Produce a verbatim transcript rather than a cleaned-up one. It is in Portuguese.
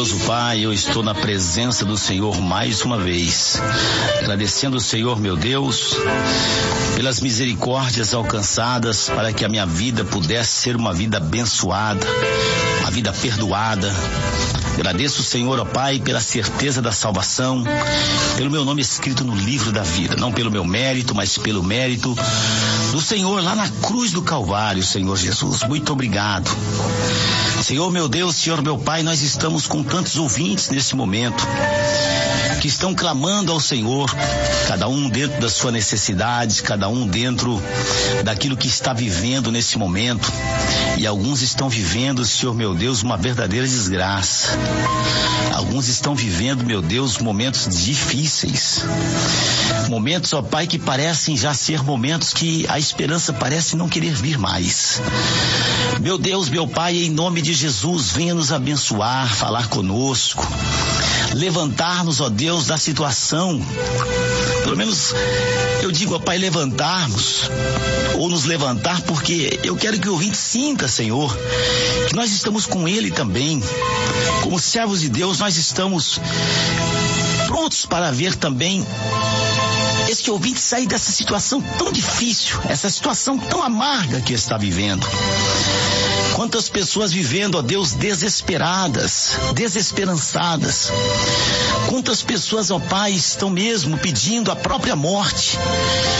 Bondoso Pai, eu estou na presença do Senhor mais uma vez, agradecendo o Senhor, meu Deus, pelas misericórdias alcançadas para que a minha vida pudesse ser uma vida abençoada, uma vida perdoada. Agradeço o Senhor, ó Pai, pela certeza da salvação, pelo meu nome escrito no livro da vida, não pelo meu mérito, mas pelo mérito do Senhor lá na cruz do Calvário, Senhor Jesus. Muito obrigado. Senhor, meu Deus, Senhor, meu Pai, nós estamos com tantos ouvintes nesse momento que estão clamando ao Senhor, cada um dentro da sua necessidade, cada um dentro daquilo que está vivendo nesse momento. E alguns estão vivendo, Senhor, meu Deus, uma verdadeira desgraça. Alguns estão vivendo, meu Deus, momentos difíceis. Momentos, ó Pai, que parecem já ser momentos que a esperança parece não querer vir mais. Meu Deus, meu Pai, em nome de Jesus, venha nos abençoar, falar conosco, levantar-nos, ó Deus, da situação. Pelo menos eu digo, ó Pai, levantarmos, ou nos levantar, porque eu quero que o ouvinte sinta, Senhor, que nós estamos com Ele também. Como servos de Deus, nós estamos prontos para ver também este ouvinte sair dessa situação tão difícil, essa situação tão amarga que está vivendo. Quantas pessoas vivendo, ó Deus, desesperadas, desesperançadas. Quantas pessoas, ó Pai, estão mesmo pedindo a própria morte.